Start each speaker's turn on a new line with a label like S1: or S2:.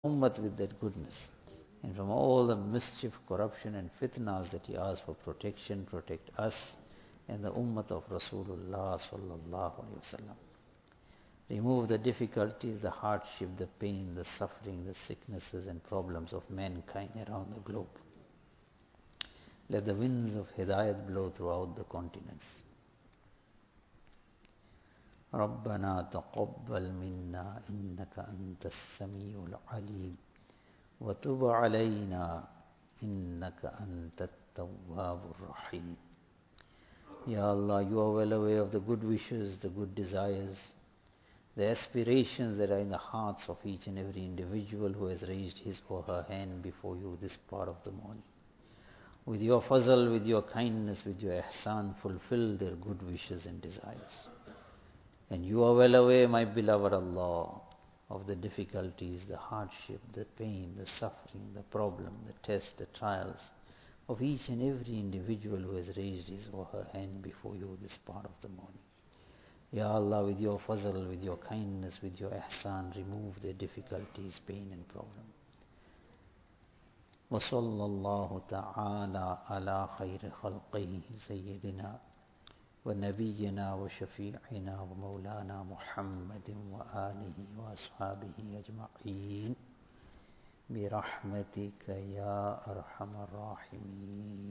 S1: Ummat with that goodness. And from all the mischief, corruption and fitnas that he asks for protection, protect us and the Ummat of Rasulullah sallallahu alaihi wasallam. Remove the difficulties, the hardship, the pain, the suffering, the sicknesses and problems of mankind around the globe. Let the winds of Hidayat blow throughout the continents. ربنا تقبل منا إنك أنت السميع العليم وتب علينا إنك أنت التواب الرحيم. Ya Allah, you are well aware of the good wishes, the good desires, the aspirations that are in the hearts of each and every individual who has raised his or her hand before you this part of the morning. With your fazl, with your kindness, with your ihsan, fulfill their good wishes and desires. And you are well aware, my beloved Allah, of the difficulties, the hardship, the pain, the suffering, the problem, the tests, the trials of each and every individual who has raised his or her hand before you this part of the morning. Ya Allah, with your fazl, with your kindness, with your ihsan, remove their difficulties, pain and problem. وصلى الله تعالى على خير خلقه سيدنا ونبينا وشفيعنا ومولانا محمد وآله وأصحابه أجمعين برحمتك يا أرحم الراحمين.